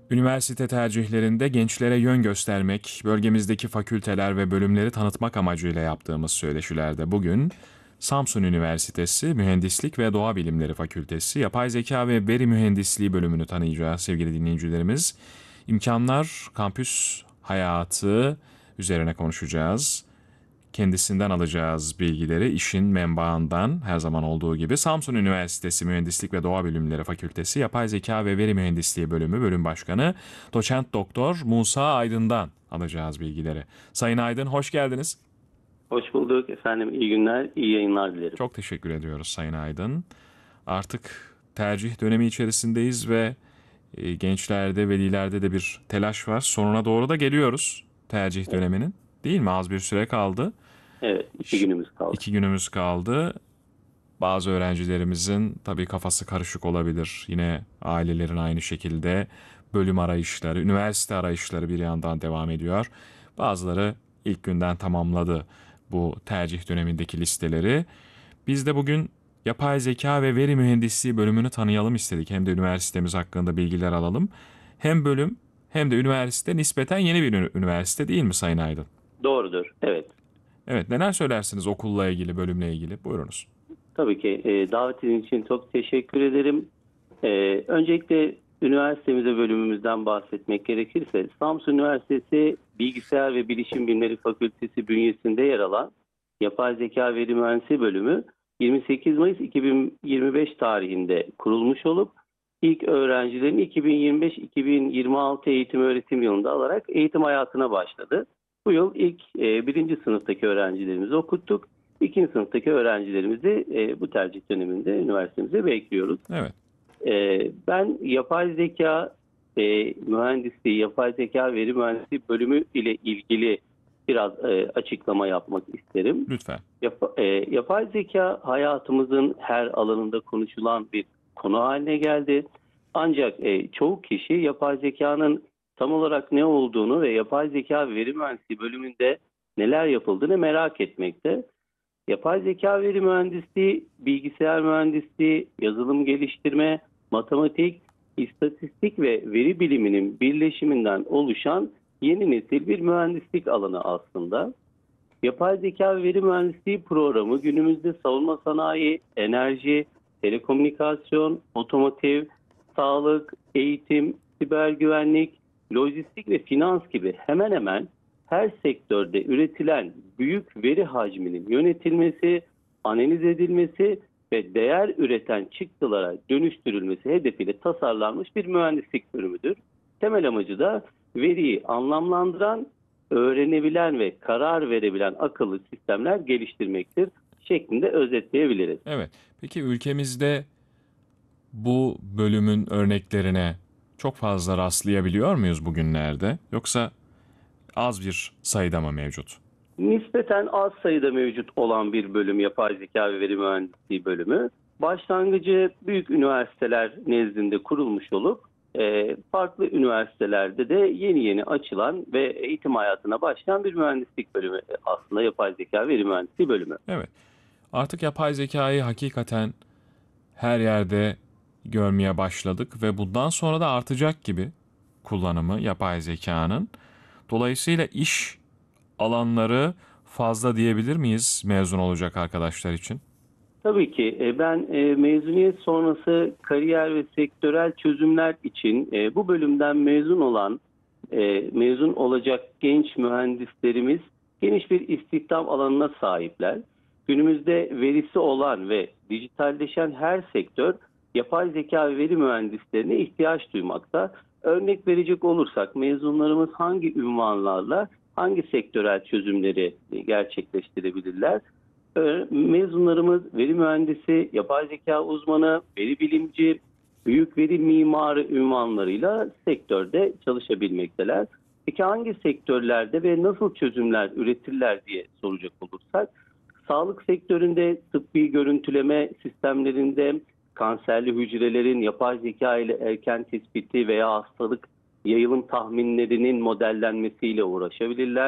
Üniversite tercihlerinde gençlere yön göstermek, bölgemizdeki fakülteler ve bölümleri tanıtmak amacıyla yaptığımız söyleşilerde bugün Samsun Üniversitesi Mühendislik ve Doğa Bilimleri Fakültesi Yapay Zeka ve Veri Mühendisliği bölümünü tanıyacağız sevgili dinleyicilerimiz. İmkanlar, kampüs hayatı üzerine konuşacağız. Kendisinden alacağız bilgileri işin menbaından her zaman olduğu gibi Samsun Üniversitesi Mühendislik ve Doğa Bilimleri Fakültesi Yapay Zeka ve Veri Mühendisliği Bölümü Bölüm Başkanı Doçent Doktor Musa Aydın'dan alacağız bilgileri. Sayın Aydın hoş geldiniz. Hoş bulduk efendim. İyi günler, iyi yayınlar dilerim. Çok teşekkür ediyoruz Sayın Aydın. Artık tercih dönemi içerisindeyiz ve gençlerde, velilerde de bir telaş var. Sonuna doğru da geliyoruz tercih döneminin. Değil mi? Az bir süre kaldı. Evet, 2 günümüz kaldı. 2 günümüz kaldı. Bazı öğrencilerimizin tabii kafası karışık olabilir. Yine ailelerin aynı şekilde bölüm arayışları, üniversite arayışları bir yandan devam ediyor. Bazıları ilk günden tamamladı bu tercih dönemindeki listeleri. Biz de bugün yapay zeka ve veri mühendisliği bölümünü tanıyalım istedik. Hem de üniversitemiz hakkında bilgiler alalım. Hem bölüm hem de üniversite nispeten yeni bir üniversite değil mi Sayın Aydın? Doğrudur, evet. Evet, neler söylersiniz okulla ilgili, bölümle ilgili? Buyurunuz. Tabii ki davetiniz için çok teşekkür ederim. Öncelikle üniversitemize, bölümümüzden bahsetmek gerekirse, Samsun Üniversitesi Bilgisayar ve Bilişim Bilimleri Fakültesi bünyesinde yer alan Yapay Zeka Veri Mühendisliği bölümü 28 Mayıs 2025 tarihinde kurulmuş olup ilk öğrencilerini 2025-2026 eğitim öğretim yılında alarak eğitim hayatına başladı. Bu yıl ilk birinci sınıftaki öğrencilerimizi okuttuk. İkinci sınıftaki öğrencilerimizi bu tercih döneminde üniversitemize bekliyoruz. Evet. Ben yapay zeka mühendisliği, yapay zeka veri mühendisliği bölümü ile ilgili biraz açıklama yapmak isterim. Lütfen. Yapay zeka hayatımızın her alanında konuşulan bir konu haline geldi. Ancak çoğu kişi yapay zekanın tam olarak ne olduğunu ve yapay zeka veri mühendisliği bölümünde neler yapıldığını merak etmekte. Yapay zeka veri mühendisliği, bilgisayar mühendisliği, yazılım geliştirme, matematik, istatistik ve veri biliminin birleşiminden oluşan yeni nesil bir mühendislik alanı aslında. Yapay zeka ve veri mühendisliği programı günümüzde savunma sanayi, enerji, telekomünikasyon, otomotiv, sağlık, eğitim, siber güvenlik, lojistik ve finans gibi hemen hemen her sektörde üretilen büyük veri hacminin yönetilmesi, analiz edilmesi ve değer üreten çıktılara dönüştürülmesi hedefiyle tasarlanmış bir mühendislik bölümüdür. Temel amacı da veriyi anlamlandıran, öğrenebilen ve karar verebilen akıllı sistemler geliştirmektir şeklinde özetleyebiliriz. Evet. Peki ülkemizde bu bölümün örneklerine çok fazla rastlayabiliyor muyuz bugünlerde? Yoksa az bir sayıda mı mevcut? Nispeten az sayıda mevcut olan bir bölüm yapay zeka ve veri mühendisliği bölümü. Başlangıcı büyük üniversiteler nezdinde kurulmuş olup farklı üniversitelerde de yeni yeni açılan ve eğitim hayatına başlayan bir mühendislik bölümü aslında yapay zeka ve veri mühendisliği bölümü. Evet. Artık yapay zekayı hakikaten her yerde görmeye başladık ve bundan sonra da artacak gibi kullanımı yapay zekanın. Dolayısıyla iş alanları fazla diyebilir miyiz mezun olacak arkadaşlar için? Tabii ki ben mezuniyet sonrası kariyer ve sektörel çözümler için bu bölümden mezun olacak genç mühendislerimiz geniş bir istihdam alanına sahipler. Günümüzde verisi olan ve dijitalleşen her sektör yapay zeka ve veri mühendislerine ihtiyaç duymakta. Örnek verecek olursak mezunlarımız hangi ünvanlarla hangi sektörel çözümleri gerçekleştirebilirler? Mezunlarımız veri mühendisi, yapay zeka uzmanı, veri bilimci, büyük veri mimarı ünvanlarıyla sektörde çalışabilmekteler. Peki hangi sektörlerde ve nasıl çözümler üretirler diye soracak olursak, sağlık sektöründe tıbbi görüntüleme sistemlerinde kanserli hücrelerin yapay zeka ile erken tespiti veya hastalık yayılım tahminlerinin modellenmesiyle uğraşabilirler.